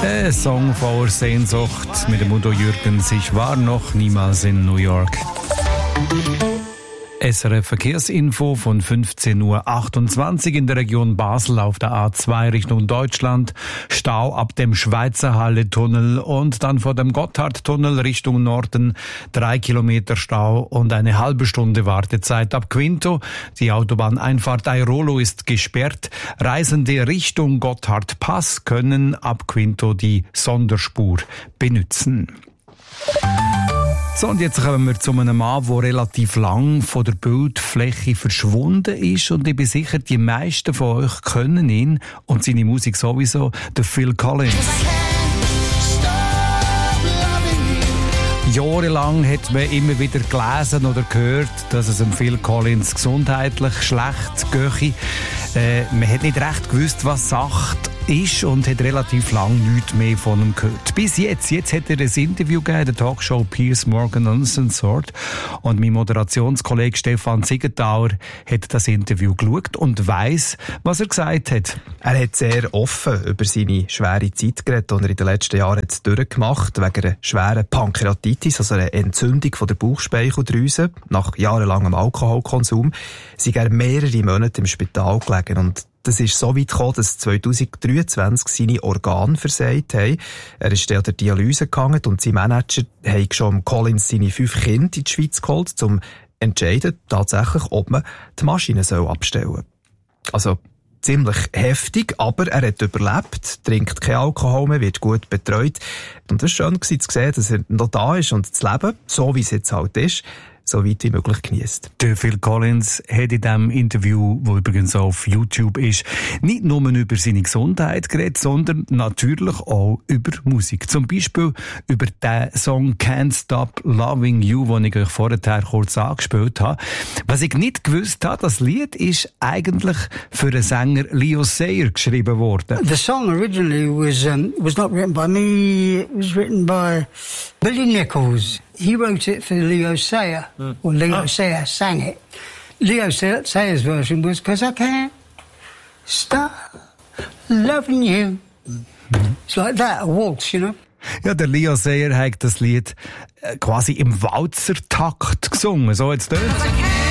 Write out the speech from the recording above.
Ein Song voller Sehnsucht mit dem Udo Jürgens. Ich war noch niemals in New York. SRF Verkehrsinfo von 15.28 Uhr in der Region Basel auf der A2 Richtung Deutschland. Stau ab dem Schweizerhalle-Tunnel und dann vor dem Gotthardtunnel Richtung Norden. 3 Kilometer Stau und eine halbe Stunde Wartezeit ab Quinto. Die Autobahneinfahrt Airolo ist gesperrt. Reisende Richtung Gotthardpass können ab Quinto die Sonderspur benutzen. So, und jetzt kommen wir zu einem Mann, der relativ lang von der Bildfläche verschwunden ist. Und ich bin sicher, die meisten von euch kennen ihn und seine Musik sowieso, der Phil Collins. Jahrelang hat man immer wieder gelesen oder gehört, dass es dem Phil Collins gesundheitlich schlecht gehe. Man hat nicht recht gewusst, was Sache ist und hat relativ lang nichts mehr von ihm gehört. Bis jetzt. Jetzt hat er ein Interview gegeben in der Talkshow Piers Morgan Uncensored und mein Moderationskollege Stefan Siegenthaler hat das Interview geschaut und weiss, was er gesagt hat. Er hat sehr offen über seine schwere Zeit geredet, die er in den letzten Jahren jetzt durchgemacht hat, wegen einer schweren Pankreatitis, also einer Entzündung von der Bauchspeicheldrüse. Nach jahrelangem Alkoholkonsum sei er mehrere Monate im Spital gelegen und das ist so weit gekommen, dass 2023 seine Organe versagt haben. Er ist an der Dialyse gegangen und sein Manager hat schon Collins seine 5 Kinder in die Schweiz geholt, um zu entscheiden, tatsächlich, ob man die Maschine abstellen soll. Also ziemlich heftig, aber er hat überlebt, trinkt kein Alkohol mehr, wird gut betreut. Und es war schön zu sehen, dass er noch da ist und das Leben, so wie es jetzt halt ist, so weit wie möglich genießt. Der Phil Collins hat in diesem Interview, das übrigens auf YouTube ist, nicht nur über seine Gesundheit geredet, sondern natürlich auch über Musik. Zum Beispiel über den Song Can't Stop Loving You, den ich euch vorher kurz angespielt habe. Was ich nicht gewusst habe, das Lied ist eigentlich für den Sänger Leo Sayer geschrieben worden. The song originally was not written by me, it was written by Billy Nichols. He wrote it for Leo Sayer, or Leo Sayer sang it. Leo Sayer's version was "'Cause I can't stop loving you." It's like that, a waltz, you know. Ja, der Leo Sayer hat das Lied quasi im Walzertakt gesungen, so jetzt dort.